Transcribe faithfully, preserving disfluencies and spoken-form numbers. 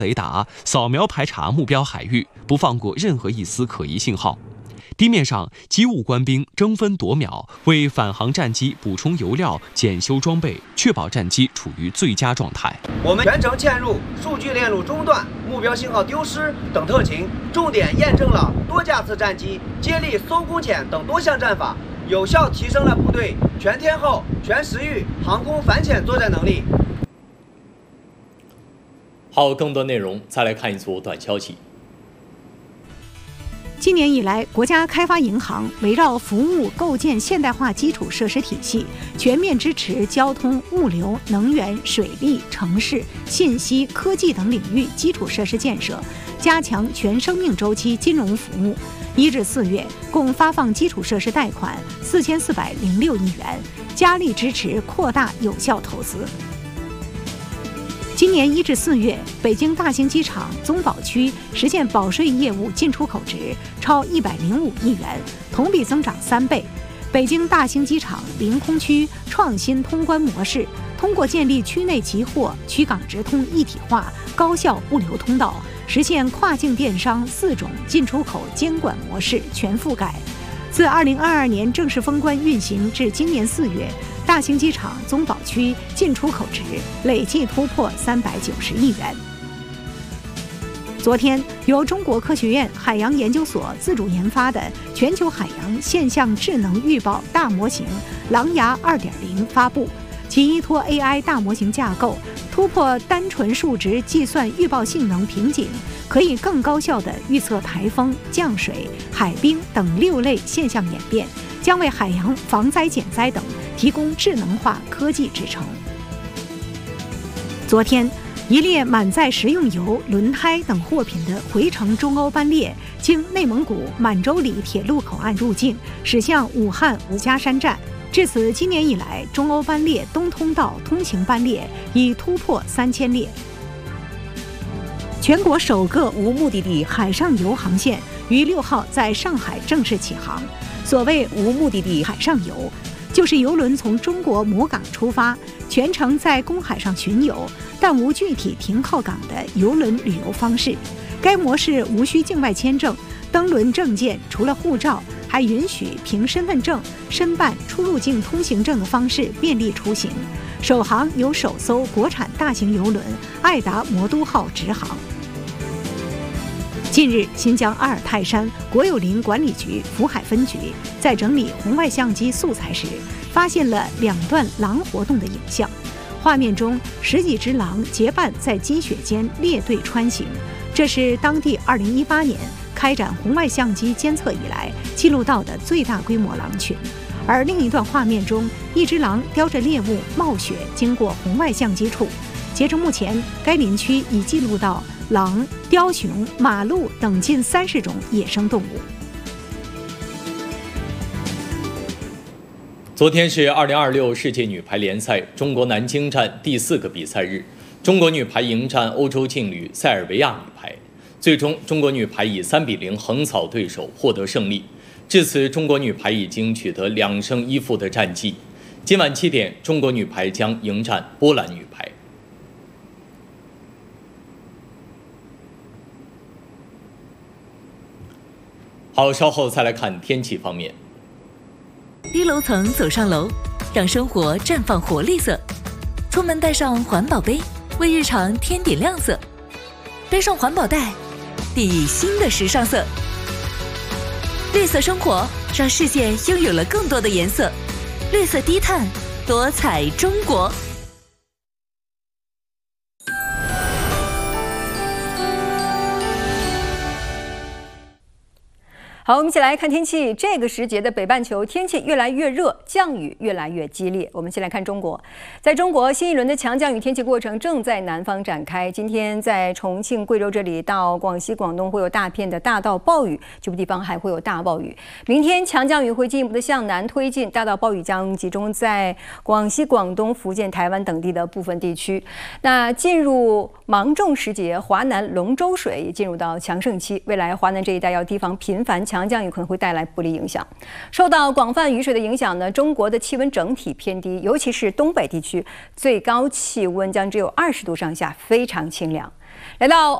雷达扫描排查目标海域，不放过任何一丝可疑信号。地面上，机务官兵争分夺秒为返航战机补充油料、检修装备，确保战机处于最佳状态。 我们全程嵌入数据链路中断、目标信号丢失等特情，重点验证了多架次战机接力搜攻潜等多项战法，有效提升了部队全天候、全时域航空反潜作战能力。 好，更多内容再来看一组短消息。 今年以来，国家开发银行围绕服务构建现代化基础设施体系，全面支持交通、物流、能源、水利、城市、信息科技等领域基础设施建设，加强全生命周期金融服务。一至四月，共发放基础设施贷款四千四百零六亿元，加力支持扩大有效投资。今年一至四月，北京大兴机场综保区实现保税业务进出口值超一百零五亿元，同比增长三倍。北京大兴机场临空区创新通关模式，通过建立区内集货、区港直通一体化高效物流通道，实现跨境电商四种进出口监管模式全覆盖。自二零二二年正式封关运行至今年四月，大兴机场综保区进出口值累计突破三百九十亿元。昨天，由中国科学院海洋研究所自主研发的全球海洋现象智能预报大模型“狼牙 二点零” 发布，其依托 A I 大模型架构，突破单纯数值计算预报性能瓶颈，可以更高效地预测台风、降水、海冰等六类现象演变，将为海洋防灾减灾等提供智能化科技支撑。昨天，一列满载食用油、轮胎等货品的回程中欧班列，经内蒙古满洲里铁路口岸入境，驶向武汉五家山站。至此，今年以来，中欧班列东通道通行班列已突破三千列。全国首个无目的地海上游航线于六号在上海正式起航。所谓无目的地海上游，就是邮轮从中国母港出发，全程在公海上巡游，但无具体停靠港的邮轮旅游方式。该模式无需境外签证，登轮证件除了护照，还允许凭身份证申办出入境通行证的方式便利出行。首航由首艘国产大型邮轮爱达魔都号直航。近日，新疆阿尔泰山国有林管理局福海分局在整理红外相机素材时，发现了两段狼活动的影像。画面中，十几只狼结伴在积雪间列队穿行，这是当地二零一八年开展红外相机监测以来记录到的最大规模狼群。而另一段画面中，一只狼叼着猎物冒雪经过红外相机处。截至目前，该林区已记录到狼、雕熊、马鹿等近三十种野生动物。 昨天是二零二六世界女排联赛中国南京站第四个比赛日，中国女排迎战欧洲劲旅塞尔维亚女排，最终中国女排以三比零横扫对手，获得胜利。至此，中国女排已经取得两胜一负的战绩。今晚七点，中国女排将迎战波兰女排。好，稍后再来看天气方面。 低楼层走上楼，让生活绽放活力色。出门带上环保杯，为日常添点亮色。背上环保袋，砥砺新的时尚色。绿色生活，让世界拥有了更多的颜色。绿色低碳，多彩中国。 好，我们一起来看天气。这个时节的北半球天气越来越热，降雨越来越激烈。我们先来看中国，在中国新一轮的强降雨天气过程正在南方展开。今天在重庆、贵州这里到广西、广东会有大片的大到暴雨，局部地方还会有大暴雨。明天强降雨会进一步的向南推进，大到暴雨将集中在广西、广东、福建、台湾等地的部分地区。那进入芒种时节，华南龙舟水也进入到强盛期，未来华南这一带要提防频繁强降雨可能会带来不利影响。受到广泛雨水的影响呢，中国的气温整体偏低，尤其是东北地区，最高气温将只有二十度上下，非常清凉。 来到